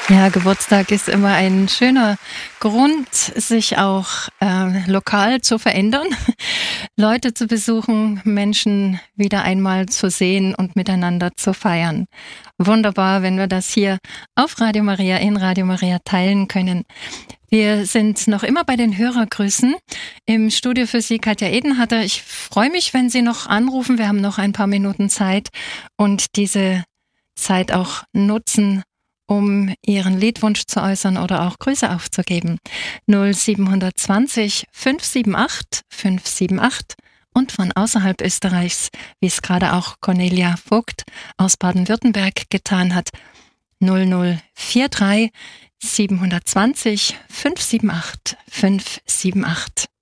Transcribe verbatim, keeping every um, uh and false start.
Ja, Geburtstag ist immer ein schöner Grund, sich auch äh, lokal zu verändern, Leute zu besuchen, Menschen wieder einmal zu sehen und miteinander zu feiern. Wunderbar, wenn wir das hier auf Radio Maria, in Radio Maria teilen können. Wir sind noch immer bei den Hörergrüßen. Im Studio für Sie Katja Edenhatter. Ich freue mich, wenn Sie noch anrufen. Wir haben noch ein paar Minuten Zeit und diese Zeit auch nutzen, um Ihren Liedwunsch zu äußern oder auch Grüße aufzugeben. null sieben zwei null fünf sieben acht fünf sieben acht und von außerhalb Österreichs, wie es gerade auch Cornelia Vogt aus Baden-Württemberg getan hat, null null vier drei sieben zwei null fünf sieben acht fünf sieben acht.